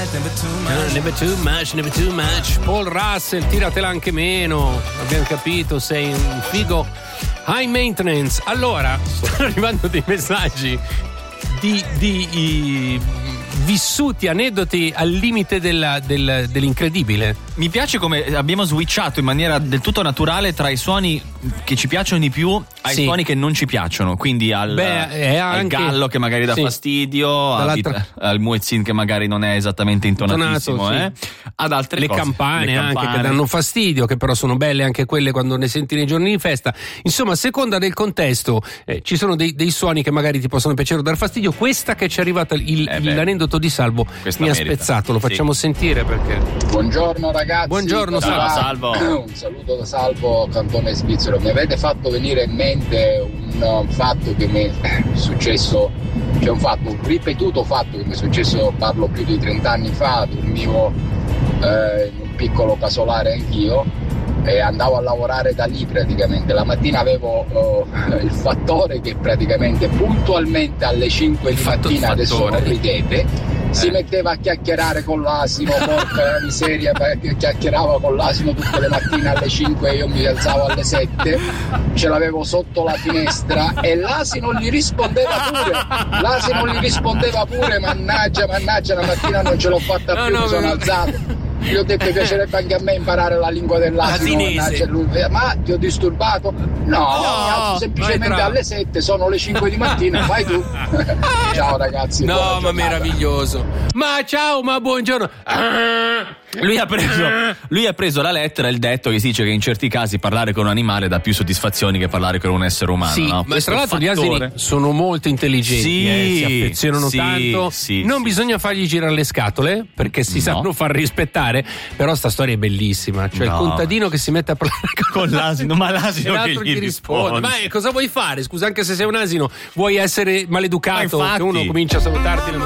Never too much. Paul Russell, tiratela anche meno. Abbiamo capito, sei un figo high maintenance. Allora, stanno arrivando dei messaggi di vissuti, aneddoti al limite dell'incredibile. Mi piace come abbiamo switchato in maniera del tutto naturale tra i suoni che ci piacciono di più ai suoni che non ci piacciono, quindi al gallo che magari dà fastidio, al muezzin che magari non è esattamente intonatissimo, ad altre le cose, campane anche che danno fastidio, che però sono belle anche quelle quando ne senti nei giorni di festa. Insomma, a seconda del contesto ci sono dei suoni che magari ti possono piacere o dar fastidio. Questa che ci è arrivata, l'aneddoto di Salvo, questa mi ha merita. Spezzato, lo facciamo sentire perché. Buongiorno ragazzi. Buongiorno Salvo. Un saluto da Salvo, Cantone Svizzero. Mi avete fatto venire in mente un fatto che mi è successo, cioè un ripetuto fatto che mi è successo, parlo più di 30 anni fa. Dormivo in un piccolo casolare anch'io e andavo a lavorare da lì praticamente. La mattina avevo il fattore che praticamente puntualmente alle 5 di mattina, adesso non ridete, si metteva a chiacchierare con l'asino, porca miseria, chiacchierava con l'asino tutte le mattine alle 5 e io mi alzavo alle 7, ce l'avevo sotto la finestra e l'asino gli rispondeva pure, mannaggia, la mattina non ce l'ho fatta più, mi sono alzato. Gli ho detto che piacerebbe anche a me imparare la lingua dell'asino, ma ti ho disturbato? No, semplicemente alle 7, sono le 5 di mattina, vai tu. Ciao ragazzi. No, ma meraviglioso. Ma ciao, ma buongiorno. Lui ha preso la lettera, il detto che si dice che in certi casi parlare con un animale dà più soddisfazioni che parlare con un essere umano. Sì, no? ma tra l'altro gli asini sono molto intelligenti, si affezionano tanto. Non bisogna fargli girare le scatole perché si sanno far rispettare. Però sta storia è bellissima. Cioè il contadino che si mette a parlare con l'asino, ma l'asino che gli risponde. Ma cosa vuoi fare? Scusa, anche se sei un asino, vuoi essere maleducato? Che uno comincia a salutarti.